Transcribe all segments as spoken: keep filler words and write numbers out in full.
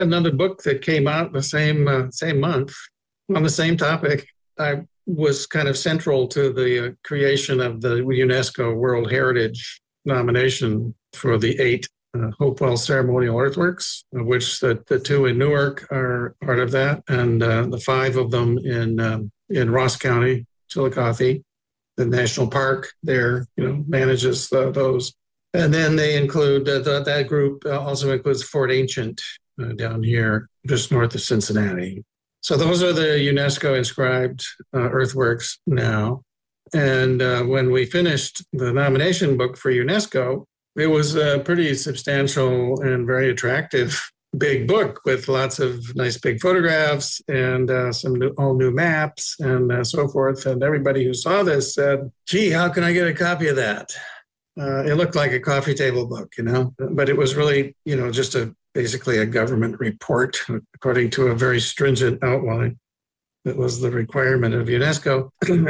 another book that came out the same uh, same month on the same topic. I was kind of central to the uh, creation of the UNESCO World Heritage nomination for the eight uh, Hopewell ceremonial earthworks, of which the, the two in Newark are part of that, and uh, the five of them in um, in Ross County, Chillicothe. The national park there, you know, manages the, those. And then they include, uh, the, that group also includes Fort Ancient uh, down here, just north of Cincinnati. So those are the UNESCO inscribed uh, earthworks now. And uh, when we finished the nomination book for UNESCO, it was a pretty substantial and very attractive big book with lots of nice big photographs and uh, some new, all new maps and uh, so forth. And everybody who saw this said, gee, how can I get a copy of that? Uh, it looked like a coffee table book, you know, but it was really, you know, just a basically a government report according to a very stringent outline. That was the requirement of UNESCO.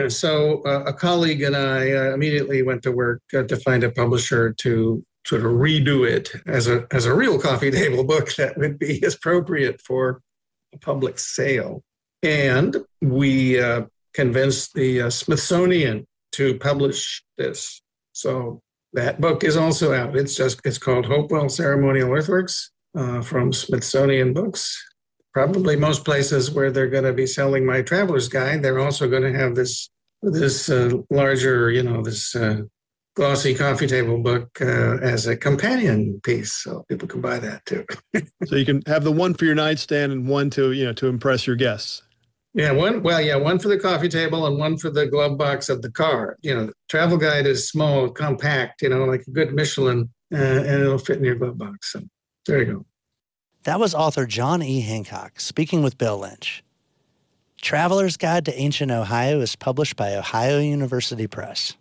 So uh, a colleague and I uh, immediately went to work uh, to find a publisher to sort of redo it as a as a real coffee table book that would be appropriate for a public sale. And we uh, convinced the uh, Smithsonian to publish this. So that book is also out. It's just it's called Hopewell Ceremonial Earthworks uh, from Smithsonian Books. Probably most places where they're going to be selling my traveler's guide, they're also going to have this this uh, larger, you know, this uh, glossy coffee table book uh, as a companion piece, so people can buy that too. So you can have the one for your nightstand and one to, you know, to impress your guests. Yeah, one. Well, yeah, one for the coffee table and one for the glove box of the car. You know, the travel guide is small, compact, you know, like a good Michelin, uh, and it'll fit in your glove box. So there you go. That was author John E. Hancock speaking with Bill Lynch. Traveler's Guide to Ancient Ohio is published by Ohio University Press.